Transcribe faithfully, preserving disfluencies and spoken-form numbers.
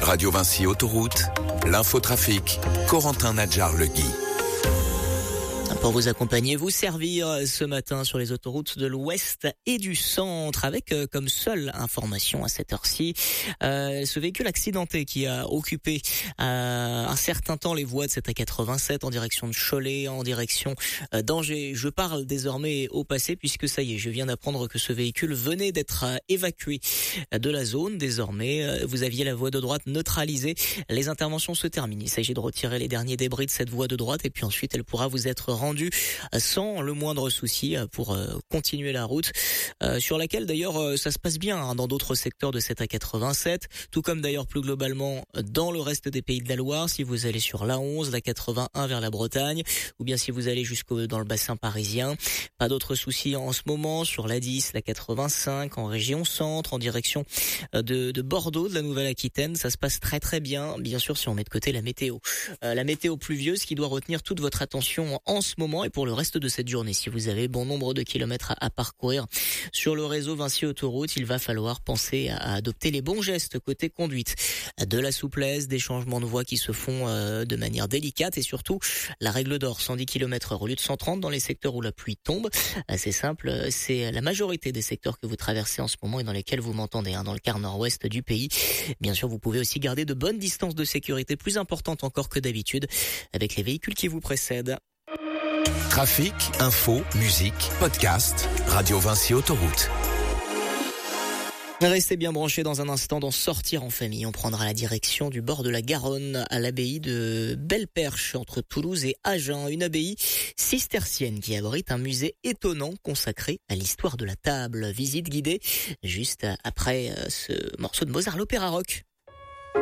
Radio Vinci Autoroute, l'infotrafic, Corentin Nadjar-Legui. Pour vous accompagner, vous servir ce matin sur les autoroutes de l'Ouest et du Centre avec euh, comme seule information à cette heure-ci euh, ce véhicule accidenté qui a occupé euh, un certain temps les voies de cette A quatre-vingt-sept en direction de Cholet, en direction euh, d'Angers. Je parle désormais au passé puisque ça y est, je viens d'apprendre que ce véhicule venait d'être euh, évacué de la zone. Désormais, euh, vous aviez la voie de droite neutralisée. Les interventions se terminent. Il s'agit de retirer les derniers débris de cette voie de droite et puis ensuite elle pourra vous être rendue sans le moindre souci pour continuer la route euh, sur laquelle d'ailleurs ça se passe bien hein, dans d'autres secteurs de cette A quatre-vingt-sept, tout comme d'ailleurs plus globalement dans le reste des pays de la Loire. Si vous allez sur l'A onze, l'A quatre-vingt-un vers la Bretagne, ou bien si vous allez jusqu'au dans le bassin parisien, pas d'autres soucis en ce moment sur l'A dix, l'A quatre-vingt-cinq en région centre, en direction de, de Bordeaux, de la Nouvelle-Aquitaine, ça se passe très très bien. Bien sûr, si on met de côté la météo, euh, la météo pluvieuse qui doit retenir toute votre attention en ce moment et pour le reste de cette journée. Si vous avez bon nombre de kilomètres à, à parcourir sur le réseau Vinci Autoroute, il va falloir penser à, à adopter les bons gestes côté conduite. De la souplesse, des changements de voie qui se font euh, de manière délicate et surtout la règle d'or, cent dix kilomètres heure au lieu de cent trente dans les secteurs où la pluie tombe. C'est simple, c'est la majorité des secteurs que vous traversez en ce moment et dans lesquels vous m'entendez, hein, dans le quart nord-ouest du pays. Bien sûr, vous pouvez aussi garder de bonnes distances de sécurité, plus importantes encore que d'habitude, avec les véhicules qui vous précèdent. Trafic, info, musique, podcast, Radio Vinci Autoroute. Restez bien branchés dans un instant dans Sortir en famille. On prendra la direction du bord de la Garonne à l'abbaye de Belle-Perche entre Toulouse et Agen. Une abbaye cistercienne qui abrite un musée étonnant consacré à l'histoire de la table. Visite guidée juste après ce morceau de Mozart, l'opéra rock.